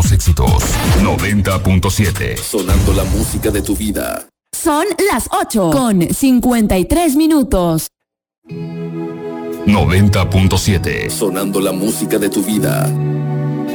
los éxitos. 90.7. Sonando la música de tu vida. Son las 8 con 53 minutos. 90.7. Sonando la música de tu vida.